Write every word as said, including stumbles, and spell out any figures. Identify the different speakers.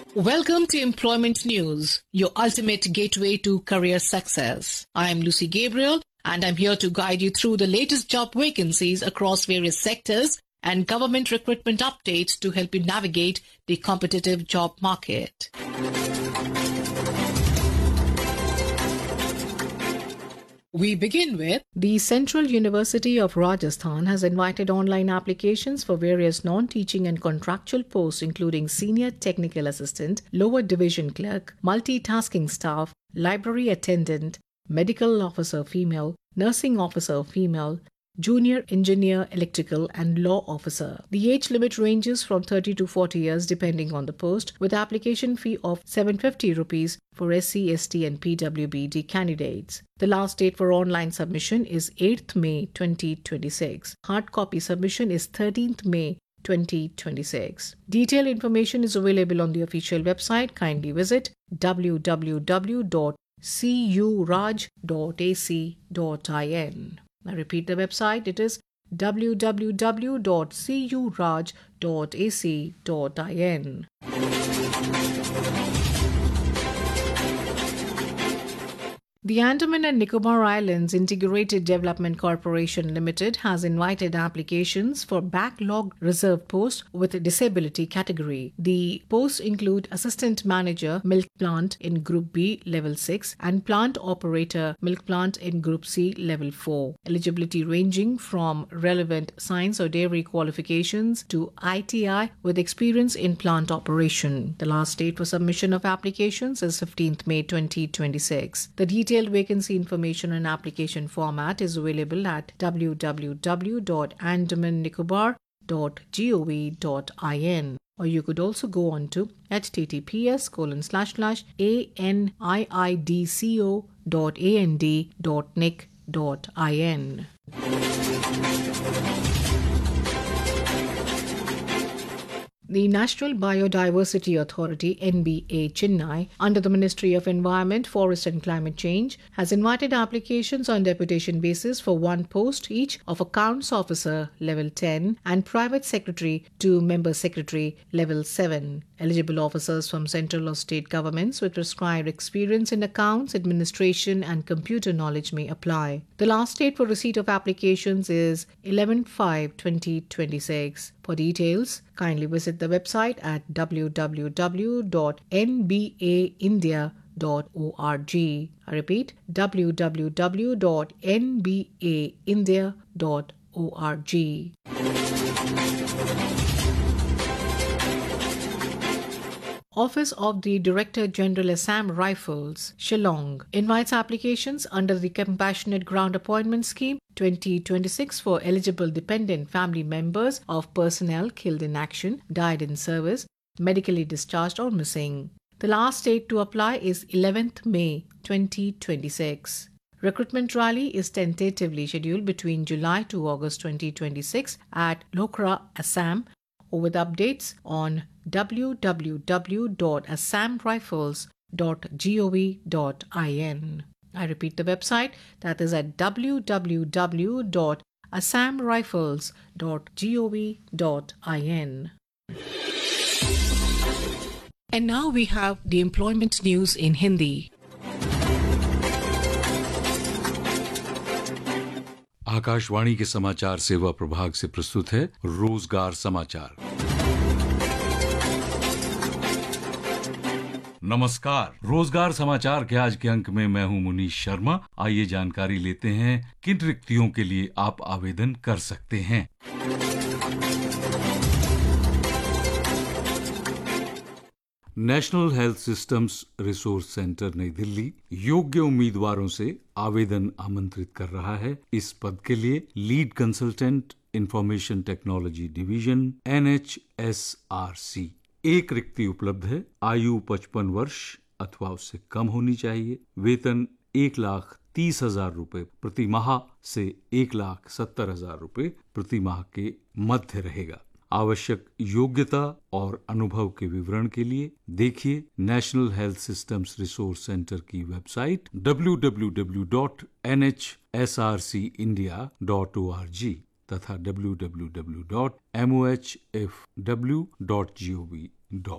Speaker 1: Welcome to Employment News, your ultimate gateway to career success. I am Lucy Gabriel, and I'm here to guide you through the latest job vacancies across various sectors and government recruitment updates to help you navigate the competitive job market. We begin with the Central University of Rajasthan has invited online applications for various non-teaching and contractual posts including senior technical assistant, lower division clerk, multitasking staff, library attendant, medical officer female, nursing officer female, junior engineer electrical and law officer. The age limit ranges from thirty to forty years depending on the post, with application fee of seven hundred fifty rupees for S C, S T and P W B D candidates. The last date for online submission is eighth May twenty twenty-six. Hard copy submission is thirteenth May twenty twenty-six. Detailed information is available on the official website. Kindly visit w w w dot c u raj dot a c dot in. I repeat the website, it is w w w dot c u raj dot a c dot in. The Andaman and Nicobar Islands Integrated Development Corporation Limited has invited applications for backlog reserve posts with a disability category. The posts include Assistant Manager Milk Plant in Group B Level six and Plant Operator Milk Plant in Group C Level four. Eligibility ranging from relevant science or dairy qualifications to I T I with experience in plant operation. The last date for submission of applications is fifteenth May twenty twenty-six. The detailed vacancy information and application format is available at w w w dot andaman nicobar dot gov dot in, or you could also go on to https colon slash slash aniidco dot and dot nic dot in. The National Biodiversity Authority N B A Chennai, under the Ministry of Environment, Forest and Climate Change, has invited applications on deputation basis for one post each of Accounts Officer Level ten and Private Secretary to Member Secretary Level seven. Eligible officers from central or state governments with prescribed experience in accounts, administration and computer knowledge may apply. The last date for receipt of applications is eleven five twenty twenty-six. For details, kindly visit the website at w w w dot n b a india dot org. I repeat, w w w dot n b a india dot org. Office of the Director General Assam Rifles, Shillong, invites applications under the Compassionate Ground Appointment Scheme twenty twenty-six for eligible dependent family members of personnel killed in action, died in service, medically discharged or missing. The last date to apply is eleventh May twenty twenty-six. Recruitment rally is tentatively scheduled between July to August twenty twenty-six at Lokra, Assam, or with updates on w w w dot assam rifles dot gov dot in. I repeat the website, that is at w w w dot assam rifles dot gov dot in. And now we have the employment news in Hindi.
Speaker 2: Akashvani के समाचार सेवा प्रभाग से प्रस्तुत है रोजगार समाचार। नमस्कार, रोजगार समाचार के आज के अंक में मैं हूं मुनीश शर्मा। आइए जानकारी लेते हैं किन रिक्तियों के लिए आप आवेदन कर सकते हैं। National health systems resource centre नई दिल्ली योग्य उम्मीदवारों से आवेदन आमंत्रित कर रहा है। इस पद के लिए lead consultant information technology division N H S R C एक रिक्ति उपलब्ध है। आयु पचपन वर्ष अथवा उससे कम होनी चाहिए। वेतन एक लाख तीस हजार रूपए प्रति माह से एक लाख सत्तर हजार रूपए प्रति माह के मध्य रहेगा। आवश्यक योग्यता और अनुभव के विवरण के लिए देखिए national health systems resource centre की website W W W dot N H S R C India dot O R G तथा W W W dot M O H F W dot G O V dot